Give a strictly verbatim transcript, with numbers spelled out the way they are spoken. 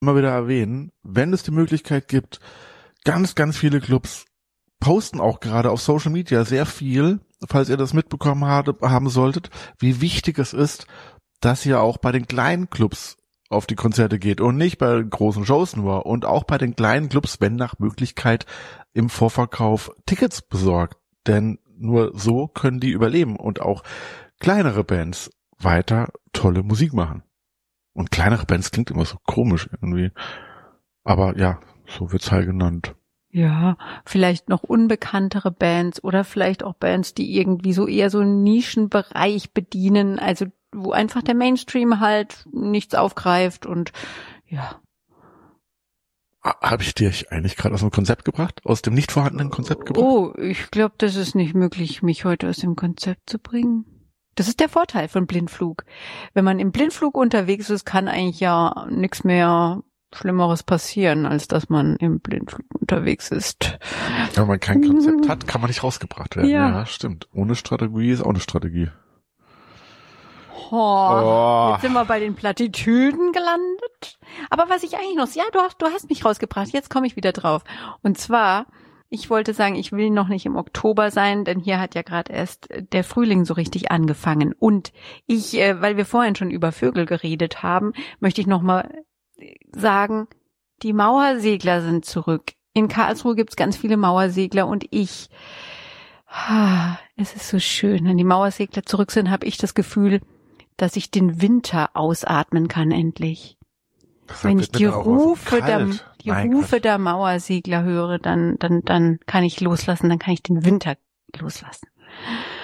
immer wieder erwähnen, wenn es die Möglichkeit gibt, ganz, ganz viele Clubs posten auch gerade auf Social Media sehr viel, falls ihr das mitbekommen habt, haben solltet, wie wichtig es ist, dass ihr auch bei den kleinen Clubs auf die Konzerte geht und nicht bei den großen Shows nur und auch bei den kleinen Clubs, wenn nach Möglichkeit im Vorverkauf Tickets besorgt, denn nur so können die überleben und auch kleinere Bands weiter tolle Musik machen. Und kleinere Bands klingt immer so komisch irgendwie. Aber ja, so wird's halt genannt. Ja, vielleicht noch unbekanntere Bands oder vielleicht auch Bands, die irgendwie so eher so einen Nischenbereich bedienen, also wo einfach der Mainstream halt nichts aufgreift und ja. Habe ich dir eigentlich gerade aus dem Konzept gebracht? Aus dem nicht vorhandenen Konzept gebracht? Oh, ich glaube, das ist nicht möglich, mich heute aus dem Konzept zu bringen. Das ist der Vorteil von Blindflug. Wenn man im Blindflug unterwegs ist, kann eigentlich ja nichts mehr Schlimmeres passieren, als dass man im Blindflug unterwegs ist. Wenn man kein Konzept hat, kann man nicht rausgebracht werden. Ja, Ja, stimmt. Ohne Strategie ist auch eine Strategie. Oh, Oh. Jetzt sind wir bei den Plattitüden gelandet. Aber was ich eigentlich noch, ja, du hast, du hast mich rausgebracht. Jetzt komme ich wieder drauf. Und zwar, ich wollte sagen, ich will noch nicht im Oktober sein, denn hier hat ja gerade erst der Frühling so richtig angefangen. Und ich, äh, weil wir vorhin schon über Vögel geredet haben, möchte ich noch mal sagen, die Mauersegler sind zurück. In Karlsruhe gibt's ganz viele Mauersegler und ich, ah, es ist so schön, wenn die Mauersegler zurück sind, habe ich das Gefühl, dass ich den Winter ausatmen kann endlich. Das Wenn wird ich die mir auch immer so Rufe der, kalt. die Mein Rufe Gott. der Mauersegler höre, dann, dann, dann kann ich loslassen, dann kann ich den Winter loslassen.